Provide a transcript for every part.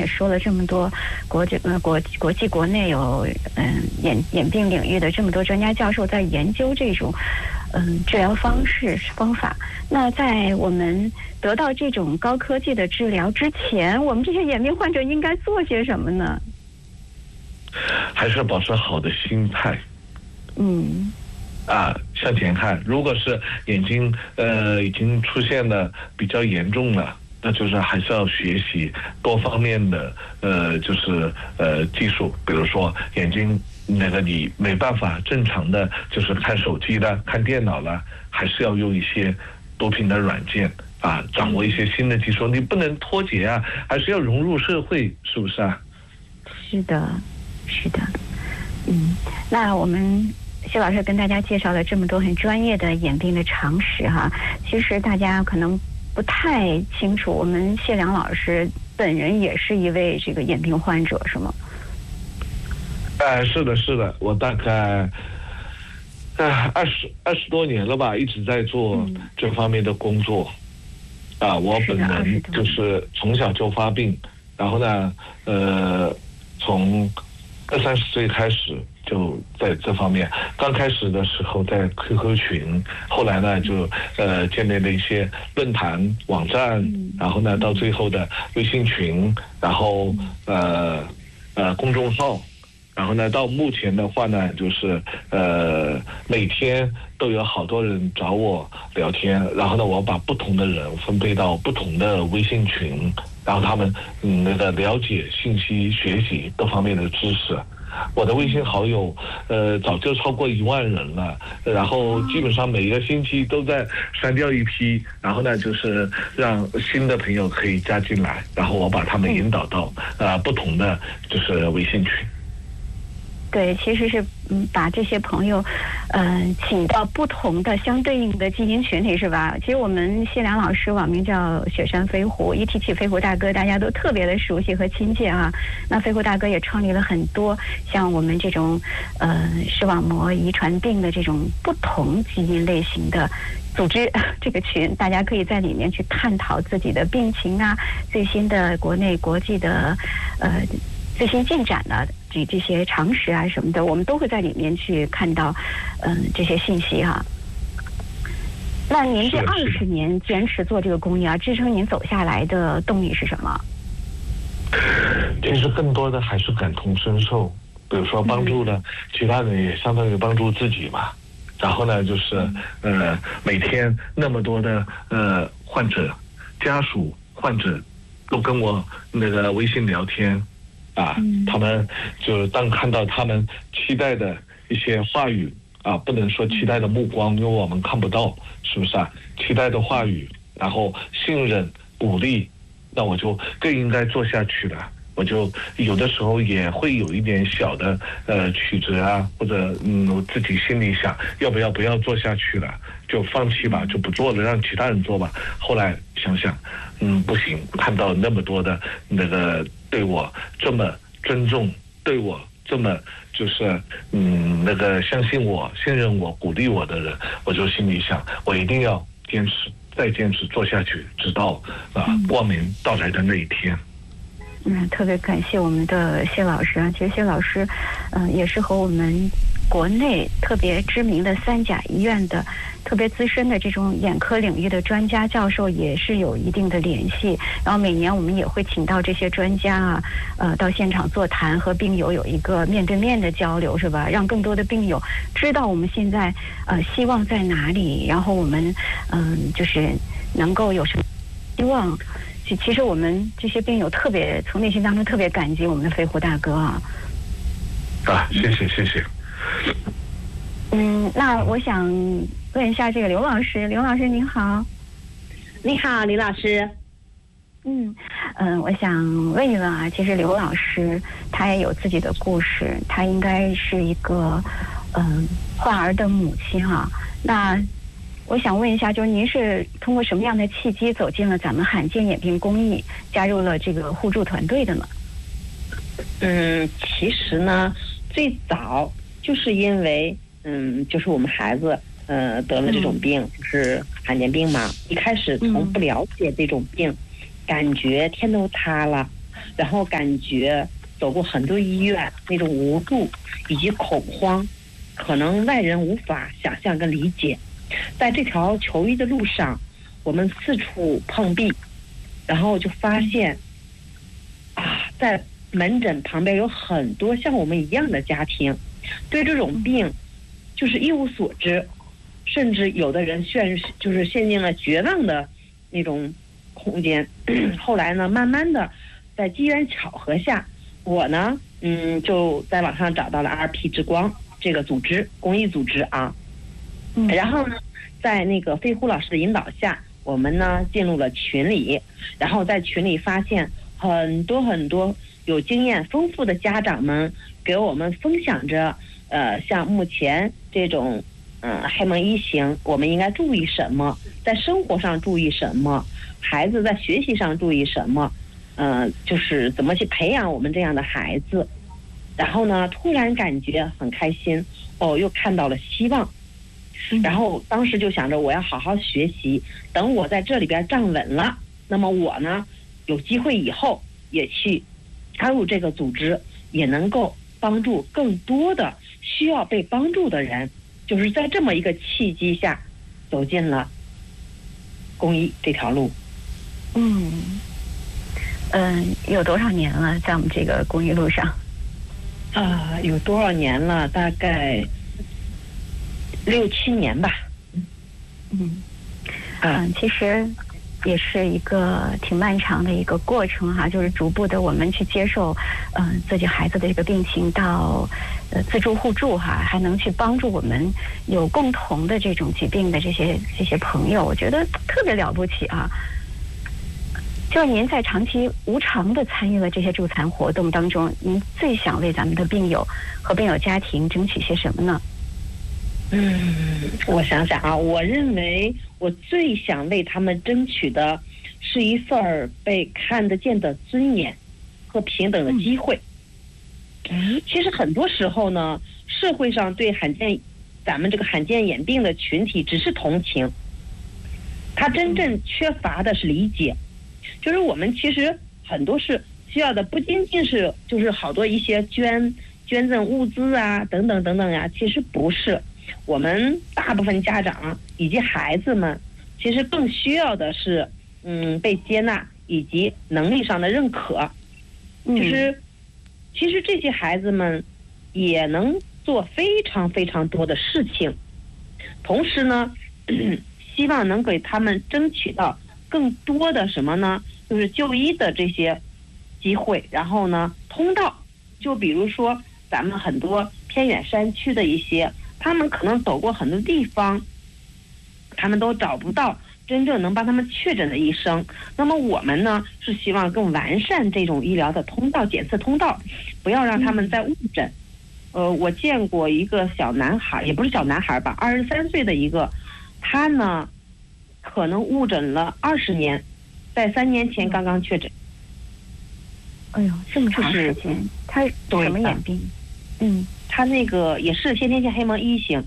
说了这么多国际国内有眼病领域的这么多专家教授在研究这种治疗方法。那在我们得到这种高科技的治疗之前，我们这些眼病患者应该做些什么呢？ 还是保持好的心态。向前看。如果是眼睛已经出现了比较严重了，那就是还是要学习多方面的就是技术，比如说眼睛那个你没办法正常的就是看手机了、看电脑了，还是要用一些多屏的软件啊，掌握一些新的技术，你不能脱节啊，还是要融入社会，是不是啊？ 是的，是的。那我们谢老师跟大家介绍了这么多很专业的眼病的常识哈，其实大家可能不太清楚，我们谢良老师本人也是一位这个眼病患者，是吗？ 是的，是的，我大概20多年了吧，一直在做这方面的工作。我本人就是从小就发病，然后呢，从20-30岁开始就在这方面。刚开始的时候在 QQ 群，后来呢就建立了一些论坛网站，然后呢到最后的微信群，然后公众号，然后呢到目前的话呢就是每天都有好多人找我聊天，然后呢我把不同的人分配到不同的微信群，然后他们那个了解信息、学习各方面的知识。我的微信好友早就超过1万人了，然后基本上每一个星期都在删掉一批，然后呢就是让新的朋友可以加进来，然后我把他们引导到不同的就是微信群。 对，其实是把这些朋友请到不同的相对应的基因群里，是吧？其实我们谢良老师网名叫雪山飞狐，一提起飞狐大哥大家都特别的熟悉和亲切啊。那飞狐大哥也创立了很多像我们这种视网膜遗传病的这种不同基因类型的组织，这个群大家可以在里面去探讨自己的病情啊，最新的国内国际的最新进展的这些常识啊什么的，我们都会在里面去看到这些信息哈。那您这20年坚持做这个公益啊，支撑您走下来的动力是什么？ 其实更多的还是感同身受，比如说帮助了其他人，也相当于帮助自己嘛。然后呢就是每天那么多的患者家属患者都跟我那个微信聊天他们就当看到他们期待的一些话语不能说期待的目光，因为我们看不到，是不是啊？期待的话语，然后信任鼓励，那我就更应该做下去了。我就有的时候也会有一点小的曲折啊，或者我自己心里想不要做下去了，就放弃吧，就不做了，让其他人做吧。后来想想不行，看到那么多的那个对我这么尊重，对我这么就是那个相信我、信任我、鼓励我的人，我就心里想，我一定要坚持，再坚持做下去，直到光明到来的那一天。 特别感谢我们的谢老师啊！其实谢老师，也是和我们国内特别知名的3甲医院的特别资深的这种眼科领域的专家教授也是有一定的联系。然后每年我们也会请到这些专家到现场座谈，和病友有一个面对面的交流，是吧？让更多的病友知道我们现在希望在哪里，然后我们就是能够有什么希望。其实我们这些病友特别从内心当中特别感激我们的飞狐大哥啊！ 谢谢。 那我想问一下这个刘老师，刘老师您好。 你好，李老师。 我想问一问啊，其实刘老师他也有自己的故事，他应该是一个患儿的母亲啊。那我想问一下，就是您是通过什么样的契机走进了咱们罕见眼病公益，加入了这个互助团队的呢？ 其实呢，最早就是因为就是我们孩子得了这种病，就是罕见病嘛。一开始从不了解这种病，感觉天都塌了， 然后感觉走过很多医院，那种无助以及恐慌，可能外人无法想象跟理解。在这条求医的路上，我们四处碰壁，然后就发现在门诊旁边有很多像我们一样的家庭，对这种病就是一无所知，甚至有的人就是陷进了绝望的那种空间。后来呢，慢慢的在机缘巧合下，我呢就在网上找到了 RP 之光这个组织，公益组织啊。然后呢，在那个飞狐老师的引导下，我们呢进入了群里，然后在群里发现很多很多有经验丰富的家长们给我们分享着像目前这种黑蒙一型我们应该注意什么，在生活上注意什么，孩子在学习上注意什么，就是怎么去培养我们这样的孩子。然后呢，突然感觉很开心，又看到了希望。然后当时就想着我要好好学习，等我在这里边站稳了，那么我呢有机会以后也去加入这个组织，也能够帮助更多的需要被帮助的人。就是在这么一个契机下走进了公益这条路。 有多少年了在我们这个公益路上？ 有多少年了？大概6、7年吧。 其实也是一个挺漫长的一个过程哈，就是逐步的我们去接受自己孩子的这个病情，到自助互助哈，还能去帮助我们有共同的这种疾病的这些朋友，我觉得特别了不起啊。就是您在长期无偿的参与了这些助残活动当中，您最想为咱们的病友和病友家庭争取些什么呢？ 我想想啊，我认为我最想为他们争取的是一份被看得见的尊严和平等的机会。其实很多时候呢，社会上对咱们这个罕见眼病的群体只是同情，他真正缺乏的是理解。就是我们其实很多是需要的，不仅仅是就是好多一些捐赠物资啊等等等等呀，其实不是。我们大部分家长以及孩子们，其实更需要的是被接纳以及能力上的认可。就是其实这些孩子们也能做非常非常多的事情，同时呢希望能给他们争取到更多的什么呢，就是就医的这些机会，然后呢通道。就比如说咱们很多偏远山区的一些，他们可能走过很多地方，他们都找不到真正能帮他们确诊的医生。那么我们呢是希望更完善这种医疗的通道，检测通道，不要让他们再误诊。我见过一个小男孩，也不是小男孩吧，23岁的一个，他呢可能误诊了20年，在3年前刚刚确诊。 哎呦，这么长时间，他什么眼病？ 他那个也是先天性黑蒙一型。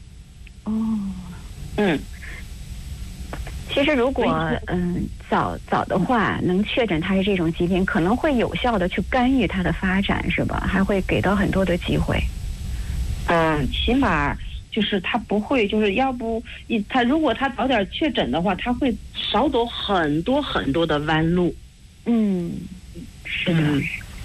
其实如果早的话能确诊他是这种疾病，可能会有效的去干预他的发展，是吧？还会给到很多的机会。 起码就是他不会，就是要不他如果他早点确诊的话，他会少走很多很多的弯路。 是的。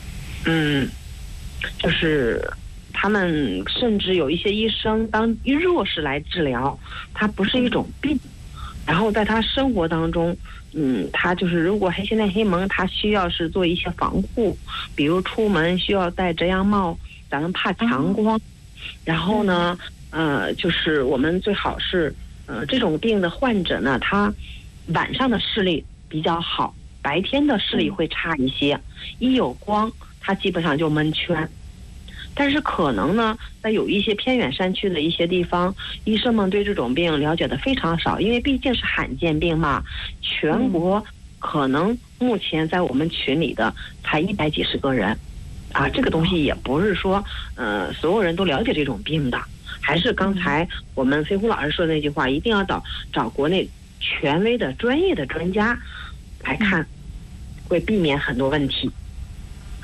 就是他们甚至有一些医生当弱势来治疗，它不是一种病。然后在他生活当中，他就是如果现在黑蒙，他需要是做一些防护，比如出门需要戴遮阳帽，咱们怕强光。然后呢，就是我们最好是，这种病的患者呢，他晚上的视力比较好，白天的视力会差一些，一有光，他基本上就蒙圈。但是可能呢，在有一些偏远山区的一些地方，医生们对这种病了解的非常少，因为毕竟是罕见病嘛。全国可能目前在我们群里的才100几十个人，这个东西也不是说所有人都了解这种病的。还是刚才我们飞狐老师说的那句话，一定要找国内权威的专业的专家来看，会避免很多问题。